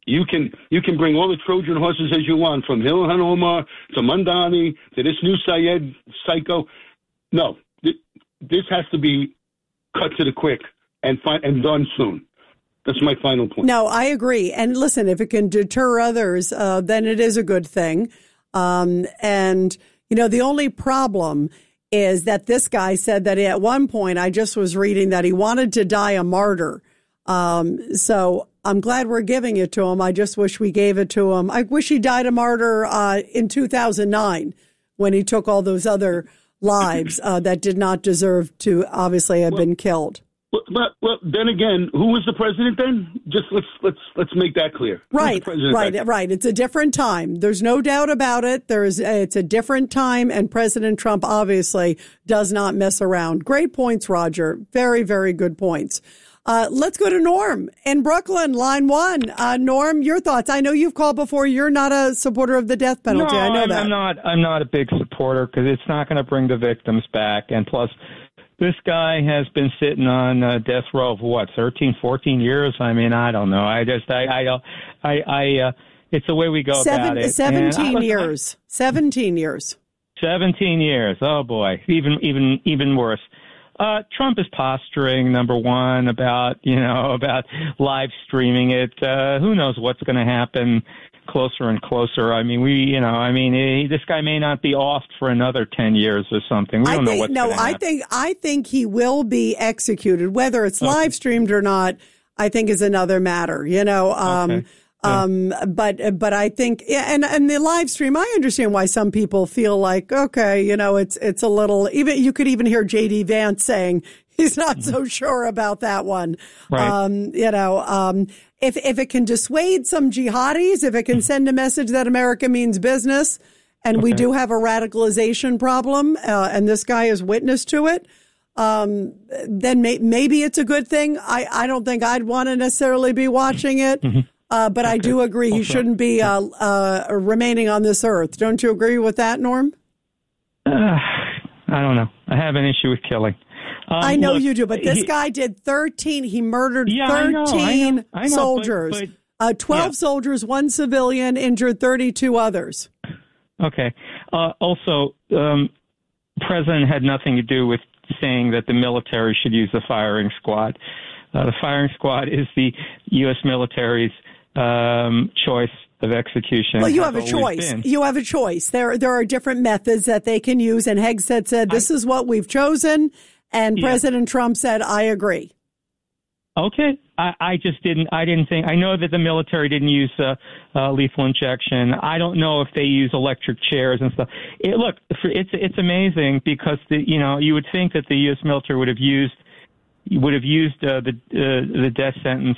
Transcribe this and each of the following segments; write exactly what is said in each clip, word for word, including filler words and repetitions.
You can you can bring all the Trojan horses as you want, from Ilhan Omar to Mandani to this new Syed psycho. No, th- this has to be cut to the quick and fi- and done soon. That's my final point. No, I agree. And listen, if it can deter others, uh, then it is a good thing. Um, and, you know, the only problem is that this guy said that at one point, I just was reading that he wanted to die a martyr. Um, so I'm glad we're giving it to him. I just wish we gave it to him. I wish he died a martyr uh, in two thousand nine when he took all those other lives uh, that did not deserve to obviously have well, been killed. Well, but, well, then again, who was the president then? Just let's let's let's make that clear. Right, right, then? right. It's a different time. There's no doubt about it. There's it's a different time, and President Trump obviously does not mess around. Great points, Roger. Very, very good points. Uh, let's go to Norm in Brooklyn, line one. Uh, Norm, your thoughts. I know you've called before. You're not a supporter of the death penalty. No, I know I'm, that. I'm not. I'm not a big supporter because it's not going to bring the victims back, and plus. This guy has been sitting on uh, death row for what, thirteen, fourteen years? I mean, I don't know. I just, I, I don't, I, I, uh, it's the way we go Seven, about it. seventeen and, years. seventeen years. seventeen years. Oh boy. Even, even, even worse. Uh, Trump is posturing, number one, about, you know, about live streaming it. Uh, who knows what's going to happen closer and closer. I mean, we, you know, I mean, he, this guy may not be off for another ten years or something. We don't I think, know what's no, going to happen. I think, I think he will be executed. Whether it's okay. live streamed or not, I think is another matter, you know, um, okay. yeah. um, but, but I think, and, and the live stream, I understand why some people feel like, okay, you know, it's, it's a little, even, you could even hear J D Vance saying he's not so sure about that one. Right. Um, you know, um, If if it can dissuade some jihadis, if it can send a message that America means business, and okay. we do have a radicalization problem, uh, and this guy is witness to it, um, then may, maybe it's a good thing. I, I don't think I'd want to necessarily be watching it, mm-hmm. uh, but okay. I do agree he shouldn't be uh, uh, remaining on this earth. Don't you agree with that, Norm? Uh, I don't know. I have an issue with killing. Um, I know look, you do, but this he, guy did thirteen. He murdered yeah, thirteen I know, I know, I know, soldiers. But, but, uh, twelve yeah. soldiers, one civilian, injured thirty-two others. Okay. Uh, also, um, the president had nothing to do with saying that the military should use the firing squad. Uh, the firing squad is the U S military's um, choice of execution. Well, you have a choice. Been. You have a choice. There, there are different methods that they can use, and Hegseth said, "This I, is what we've chosen." And yeah. President Trump said, I agree. Okay. I, I just didn't, I didn't think, I know that the military didn't use uh, uh, lethal injection. I don't know if they use electric chairs and stuff. It, look, it's, it's amazing because, the, you know, you would think that the U S military would have used, would have used uh, the, uh, the death sentence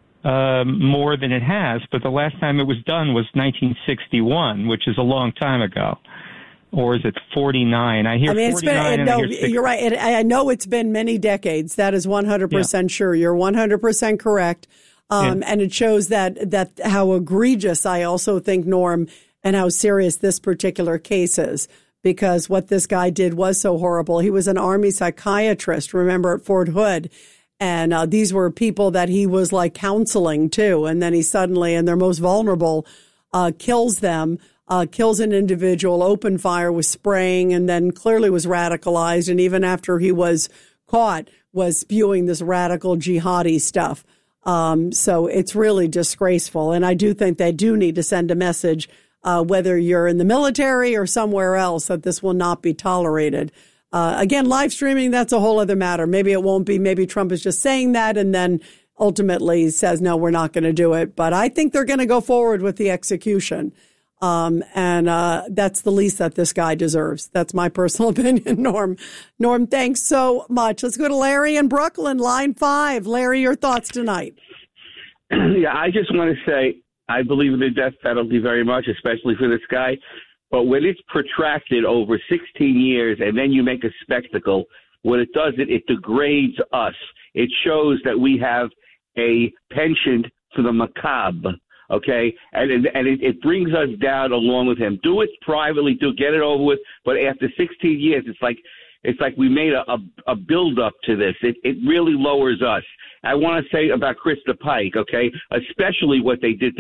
um, more than it has. But the last time it was done was nineteen sixty-one, which is a long time ago. Or is it forty-nine? I hear I mean, it's forty-nine. Been, no, you're right. It, I know it's been many decades. That is one hundred percent yeah. sure. You're one hundred percent correct. Um, yeah. And it shows that, that how egregious I also think, Norm, and how serious this particular case is. Because what this guy did was so horrible. He was an Army psychiatrist, remember, at Fort Hood. And uh, these were people that he was like counseling too. And then he suddenly, and they're most vulnerable, uh, kills them. Uh, kills an individual, open fire, was spraying, and then clearly was radicalized. And even after he was caught, was spewing this radical jihadi stuff. Um, so it's really disgraceful. And I do think they do need to send a message, uh, whether you're in the military or somewhere else, that this will not be tolerated. Uh, again, live streaming, that's a whole other matter. Maybe it won't be. Maybe Trump is just saying that and then ultimately says, no, we're not going to do it. But I think they're going to go forward with the execution. Um, and, uh, that's the least that this guy deserves. That's my personal opinion, Norm. Norm, thanks so much. Let's go to Larry in Brooklyn, line five. Larry, your thoughts tonight. Yeah, I just want to say I believe in the death penalty very much, especially for this guy. But when it's protracted over sixteen years and then you make a spectacle, what it does, it, it degrades us. It shows that we have a penchant for the macabre. Okay, and and it, it brings us down along with him. Do it privately, do get it over with. But after sixteen years, it's like it's like we made a, a, a build up to this. It it really lowers us. I want to say about Krista Pike, okay, especially what they did to